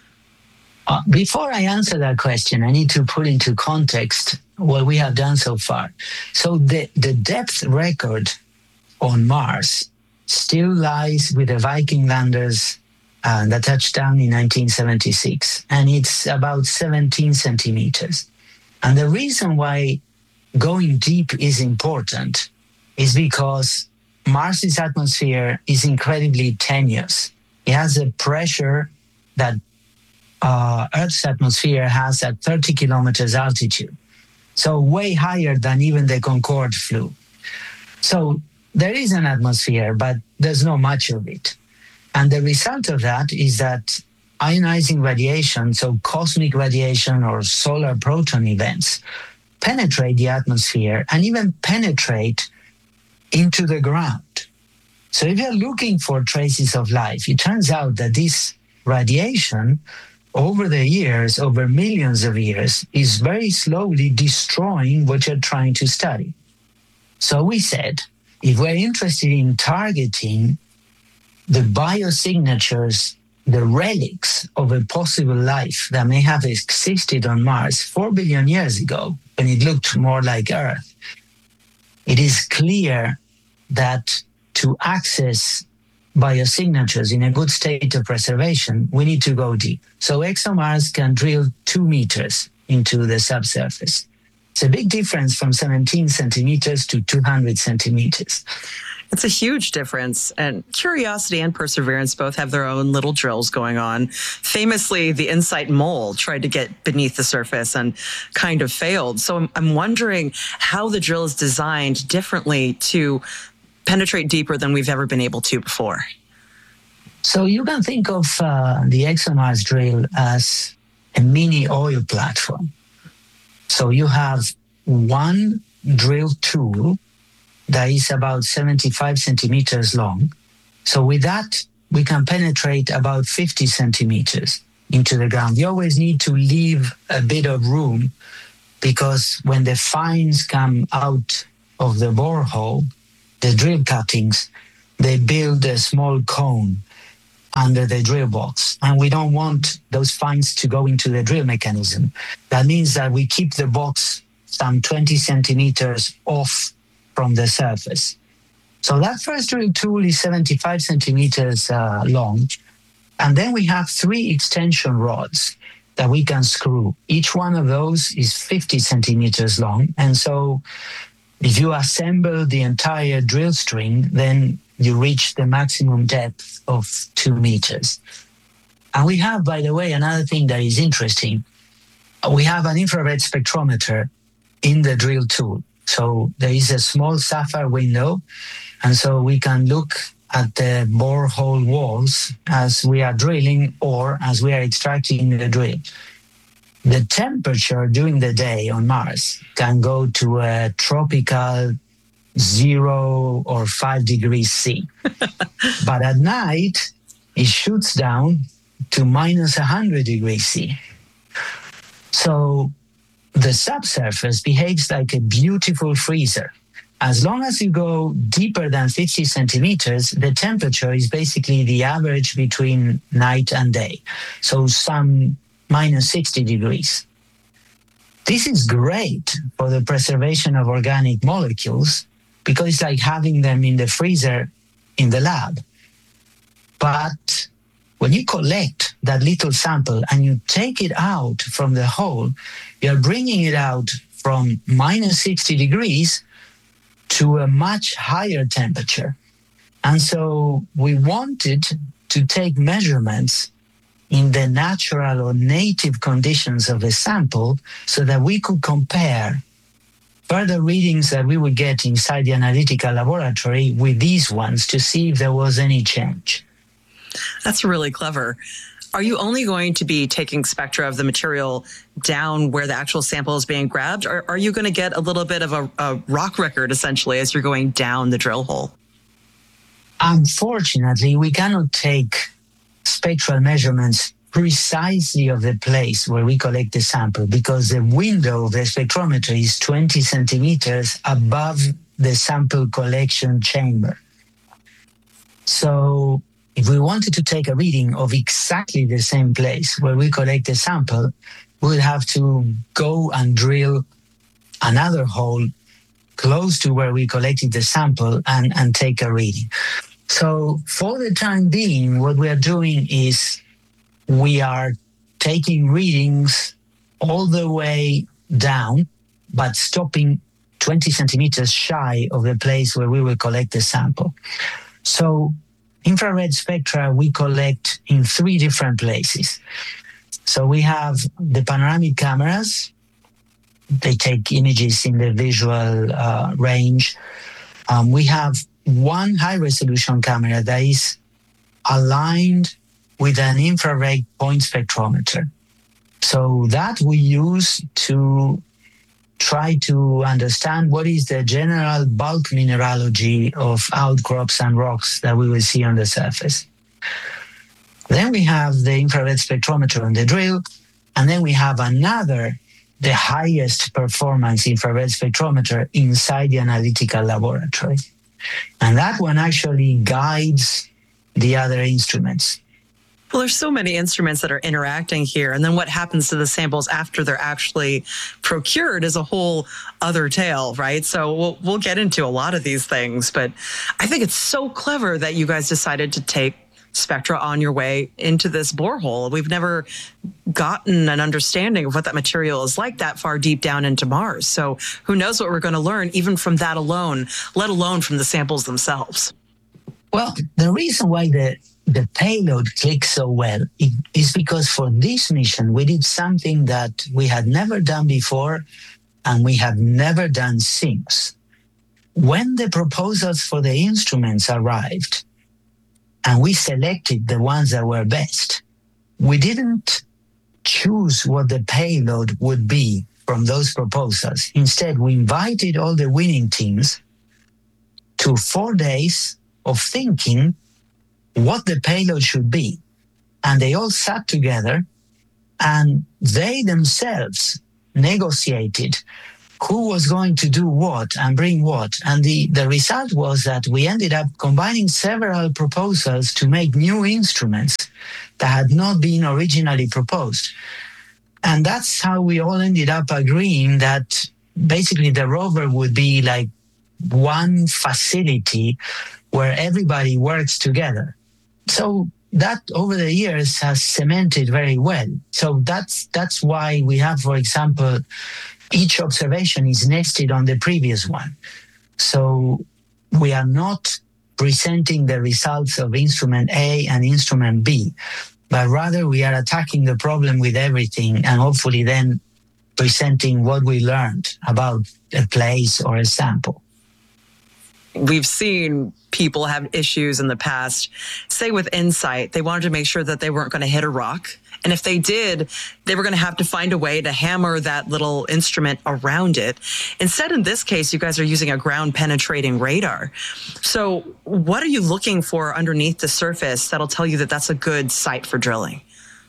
Before I answer that question, I need to put into context what we have done so far. So the depth record on Mars still lies with the Viking landers that touched down in 1976, and it's about 17 centimeters. And the reason why going deep is important is because Mars's atmosphere is incredibly tenuous. It has a pressure that Earth's atmosphere has at 30 kilometers altitude, so way higher than even the Concorde flew. So there is an atmosphere, but there's not much of it. And the result of that is that ionizing radiation, so cosmic radiation or solar proton events, penetrate the atmosphere and even penetrate into the ground. So if you're looking for traces of life, it turns out that this radiation over the years, over millions of years, is very slowly destroying what you're trying to study. So we said, if we're interested in targeting the biosignatures the relics of a possible life that may have existed on Mars 4 billion years ago, when it looked more like Earth, it is clear that to access biosignatures in a good state of preservation, we need to go deep. So ExoMars can drill 2 meters into the subsurface. It's a big difference from 17 centimeters to 200 centimeters. It's a huge difference. And Curiosity and Perseverance both have their own little drills going on. Famously, the InSight mole tried to get beneath the surface and kind of failed. So I'm wondering how the drill is designed differently to penetrate deeper than we've ever been able to before. So you can think of the ExoMars drill as a mini oil platform. So you have one drill tool that is about 75 centimeters long. So with that, we can penetrate about 50 centimeters into the ground. You always need to leave a bit of room, because when the fines come out of the borehole, the drill cuttings, they build a small cone under the drill box. And we don't want those fines to go into the drill mechanism. That means that we keep the box some 20 centimeters off from the surface. So that first drill tool is 75 centimeters long. And then we have 3 extension rods that we can screw. Each one of those is 50 centimeters long. And so if you assemble the entire drill string, then you reach the maximum depth of 2 meters. And we have, by the way, another thing that is interesting. We have an infrared spectrometer in the drill tool. So there is a small sapphire window, and so we can look at the borehole walls as we are drilling or as we are extracting the drill. The temperature during the day on Mars can go to a tropical 0 or 5 degrees C. But at night, it shoots down to minus 100 degrees C. So the subsurface behaves like a beautiful freezer. As long as you go deeper than 50 centimeters, the temperature is basically the average between night and day. So some minus 60 degrees. This is great for the preservation of organic molecules, because it's like having them in the freezer in the lab. But when you collect that little sample and you take it out from the hole, you're bringing it out from minus 60 degrees to a much higher temperature. And so we wanted to take measurements in the natural or native conditions of a sample so that we could compare further readings that we would get inside the analytical laboratory with these ones to see if there was any change. That's really clever. Are you only going to be taking spectra of the material down where the actual sample is being grabbed, or are you going to get a little bit of a rock record, essentially, as you're going down the drill hole? Unfortunately, we cannot take spectral measurements precisely of the place where we collect the sample, because the window of the spectrometer is 20 centimeters above the sample collection chamber. So if we wanted to take a reading of exactly the same place where we collect the sample, we would have to go and drill another hole close to where we collected the sample and take a reading. So for the time being, what we are doing is we are taking readings all the way down, but stopping 20 centimeters shy of the place where we will collect the sample. So infrared spectra we collect in 3 different places. So we have the panoramic cameras. They take images in the visual range. We have one high-resolution camera that is aligned with an infrared point spectrometer. So that we use to try to understand what is the general bulk mineralogy of outcrops and rocks that we will see on the surface. Then we have the infrared spectrometer on the drill, and then we have another, the highest performance infrared spectrometer inside the analytical laboratory. And that one actually guides the other instruments. Well, there's so many instruments that are interacting here. And then what happens to the samples after they're actually procured is a whole other tale, right? So we'll get into a lot of these things. But I think it's so clever that you guys decided to take Spectra on your way into this borehole. We've never gotten an understanding of what that material is like that far deep down into Mars. So who knows what we're going to learn even from that alone, let alone from the samples themselves. Well, the reason why the payload clicks so well is because for this mission, we did something that we had never done before and we have never done since. When the proposals for the instruments arrived and we selected the ones that were best, we didn't choose what the payload would be from those proposals. Instead, we invited all the winning teams to 4 days of thinking what the payload should be. And they all sat together and they themselves negotiated who was going to do what and bring what. And the result was that we ended up combining several proposals to make new instruments that had not been originally proposed. And that's how we all ended up agreeing that basically the rover would be like one facility where everybody works together. So that over the years has cemented very well. So that's why we have, for example, each observation is nested on the previous one. So we are not presenting the results of instrument A and instrument B, but rather we are attacking the problem with everything and hopefully then presenting what we learned about a place or a sample. We've seen people have issues in the past, say with InSight, they wanted to make sure that they weren't going to hit a rock. And if they did, they were going to have to find a way to hammer that little instrument around it. Instead, in this case, you guys are using a ground penetrating radar. So what are you looking for underneath the surface that'll tell you that that's a good site for drilling?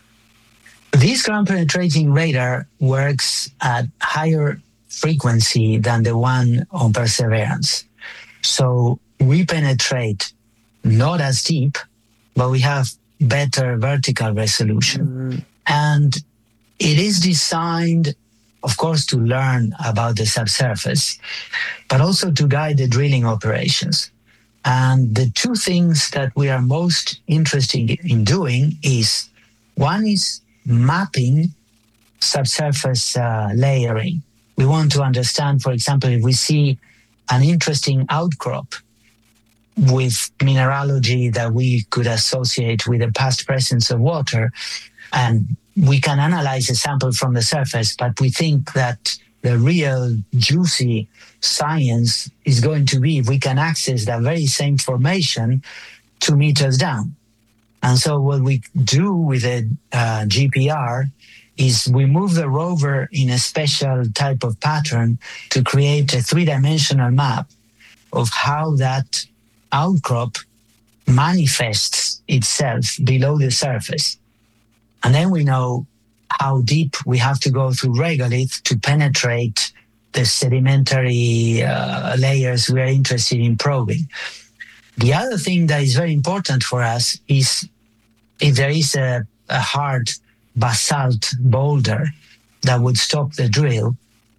This ground penetrating radar works at higher frequency than the one on Perseverance. So we penetrate not as deep, but we have better vertical resolution. And it is designed, of course, to learn about the subsurface, but also to guide the drilling operations. And the two things that we are most interested in doing is, one is mapping subsurface layering. We want to understand, for example, if we see an interesting outcrop with mineralogy that we could associate with the past presence of water, and we can analyze a sample from the surface, but we think that the real juicy science is going to be if we can access that very same formation 2 meters down. And so what we do with a GPR is we move the rover in a special type of pattern to create a 3-dimensional map of how that outcrop manifests itself below the surface. And then we know how deep we have to go through regolith to penetrate the sedimentary layers we are interested in probing. The other thing that is very important for us is if there is a hard basalt boulder that would stop the drill,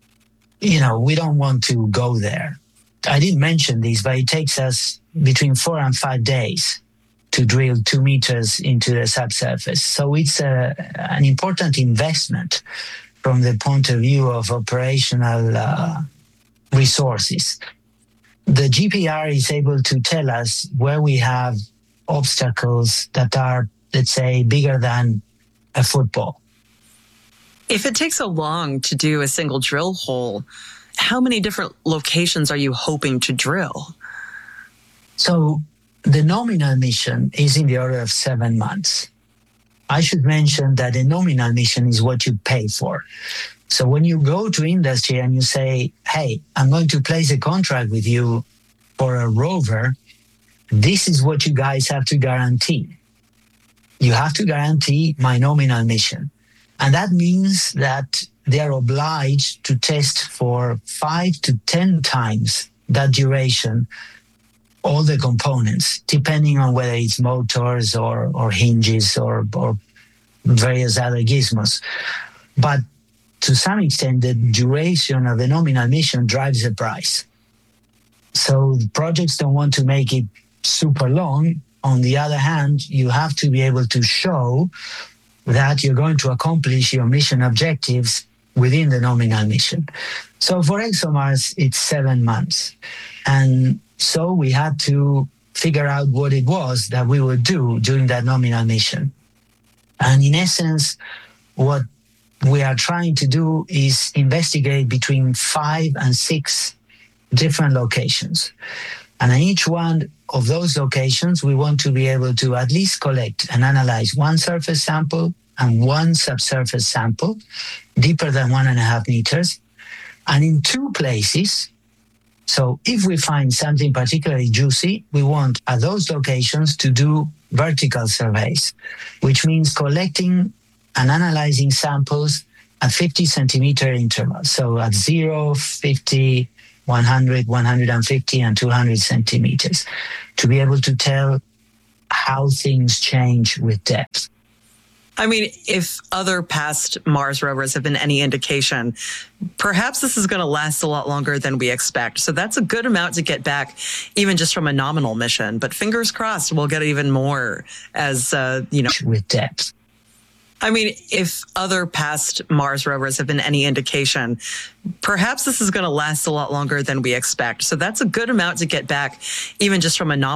we don't want to go there. I didn't mention this, but it takes us between 4 and 5 days to drill 2 meters into the subsurface. So it's an important investment from the point of view of operational resources. The GPR is able to tell us where we have obstacles that are, let's say, bigger than a football. If it takes so long to do a single drill hole, how many different locations are you hoping to drill? So the nominal mission is in the order of 7 months. I should mention that a nominal mission is what you pay for. So when you go to industry and you say, hey, I'm going to place a contract with you for a rover, this is what you guys have to guarantee. You have to guarantee my nominal mission. And that means that they are obliged to test for 5 to 10 times that duration all the components, depending on whether it's motors or hinges or various other gizmos. But to some extent, the duration of the nominal mission drives the price. So projects don't want to make it super long. On the other hand, you have to be able to show that you're going to accomplish your mission objectives within the nominal mission. So for ExoMars, it's 7 months. And so we had to figure out what it was that we would do during that nominal mission. And in essence, what we are trying to do is investigate between 5 and 6 different locations. And in each one of those locations, we want to be able to at least collect and analyze one surface sample and one subsurface sample, deeper than 1.5 meters. And in 2 places, so if we find something particularly juicy, we want at those locations to do vertical surveys, which means collecting and analyzing samples at 50 centimeter intervals. So at 0, 50, 100, 150, and 200 centimeters, to be able to tell how things change with depth. I mean, if other past Mars rovers have been any indication, perhaps this is going to last a lot longer than we expect. So that's a good amount to get back, even just from a nominal mission. But fingers crossed, we'll get even more as, with depth. I mean, if other past Mars rovers have been any indication, perhaps this is going to last a lot longer than we expect. So that's a good amount to get back, even just from a nominal